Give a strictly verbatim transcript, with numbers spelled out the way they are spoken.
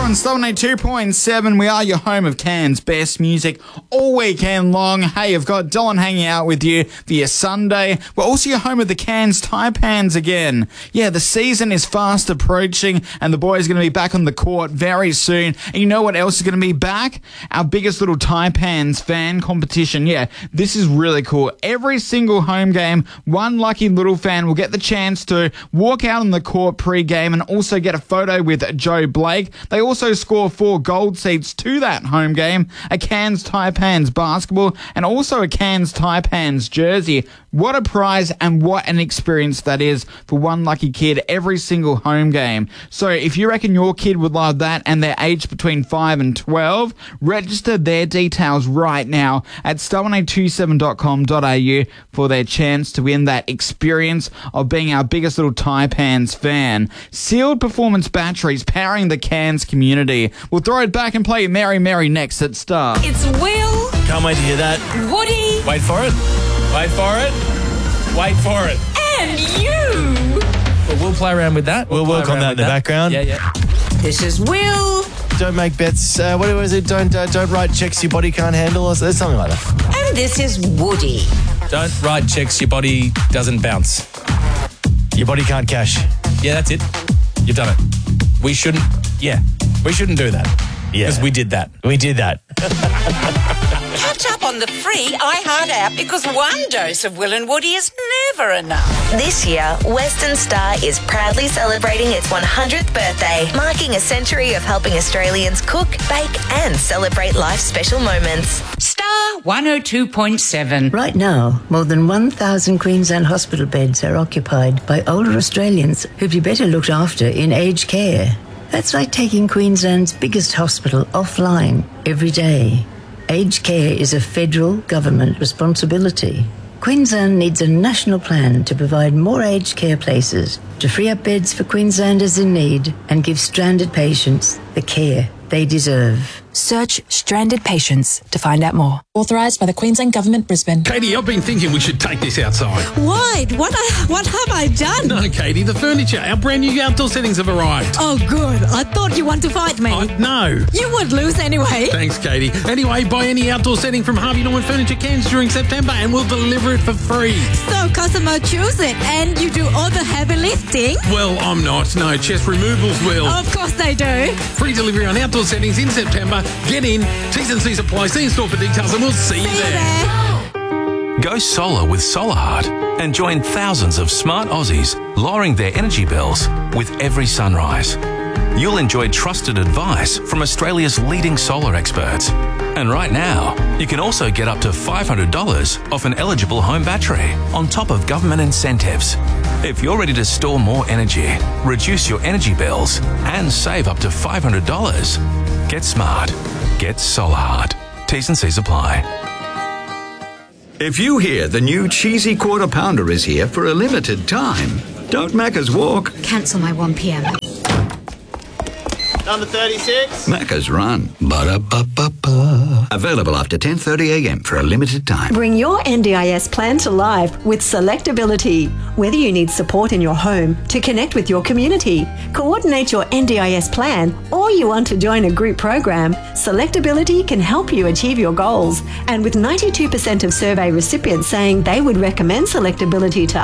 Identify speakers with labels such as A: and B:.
A: on Stone eighty-two point seven. We are your home of Cairns' best music all weekend long. Hey, you've got Dylan hanging out with you for your Sunday. We're also your home of the Cairns Taipans again. Yeah, the season is fast approaching and the boys are going to be back on the court very soon. And you know what else is going to be back? Our biggest little Taipans fan competition. Yeah, this is really cool. Every single home game, one lucky little fan will get the chance to walk out on the court pre-game and also get a photo with Joe Blake. They also score four gold seats to that home game, a Cairns Taipans basketball, and also a Cairns Taipans jersey. What a prize and what an experience that is for one lucky kid every single home game. So if you reckon your kid would love that and they're aged between five and twelve, register their details right now at star one eight two seven dot com dot a u for their chance to win that experience of being our biggest little Taipans fan. Sealed Performance Batteries powering the Cairns community. We'll throw it back and play Mary Mary next at Star.
B: It's Will.
C: Can't wait to hear that.
B: Woody.
C: Wait for it. Wait for it. Wait for it.
B: And you.
C: Well, we'll play around with that. We'll, we'll work on that in the that. background.
B: Yeah, yeah. This is Will.
C: Don't make bets. Uh, what was it? Don't uh, don't write checks your body can't handle or something like that.
B: And this is Woody.
C: Don't write checks your body doesn't bounce. Your body can't cash. Yeah, that's it. You've done it. We shouldn't. Yeah, we shouldn't do that. Yeah, because we did that. We did that.
B: Catch up on the free iHeart app because one dose of Will and Woody is never enough.
D: This year, Western Star is proudly celebrating its one hundredth birthday, marking a century of helping Australians cook, bake and celebrate life's special moments.
B: Star one oh two point seven.
E: Right now, more than one thousand Queensland hospital beds are occupied by older Australians who'd be better looked after in aged care. That's like taking Queensland's biggest hospital offline every day. Aged care is a federal government responsibility. Queensland needs a national plan to provide more aged care places, to free up beds for Queenslanders in need and give stranded patients the care they deserve.
F: Search stranded patients to find out more. Authorised by the Queensland Government, Brisbane.
G: Katie, I've been thinking we should take this outside.
H: Why? What, I, what have I done?
G: No, Katie, the furniture, our brand new outdoor settings have arrived.
H: Oh, good. I thought you want to fight me.
G: I, no.
H: You would lose anyway.
G: Thanks, Katie. Anyway, buy any outdoor setting from Harvey Norman Furniture Cairns during September and we'll deliver it for free.
H: So customer choose it and you do all the heavy lifting?
G: Well, I'm not. No, Chest Removals will.
H: Of course they do.
G: Free delivery on outdoor settings in September. Get in. T's and C's apply. See in store for details and we'll see, see you there.
H: there.
I: Go solar with SolarHeart and join thousands of smart Aussies lowering their energy bills with every sunrise. You'll enjoy trusted advice from Australia's leading solar experts. And right now, you can also get up to five hundred dollars off an eligible home battery on top of government incentives. If you're ready to store more energy, reduce your energy bills and save up to five hundred dollars, get smart. Get SolarHeart. T's and C's apply.
J: If you hear the new cheesy quarter pounder is here for a limited time, don't Macca's walk.
K: Cancel my one p.m.
L: Number thirty-six.
J: Macca's run. Ba-da-ba-ba-ba. Available after ten thirty a.m. for a limited time.
M: Bring your N D I S plan to life with Selectability. Whether you need support in your home to connect with your community, coordinate your N D I S plan, or you want to join a group program, Selectability can help you achieve your goals. And with ninety-two percent of survey recipients saying they would recommend Selectability to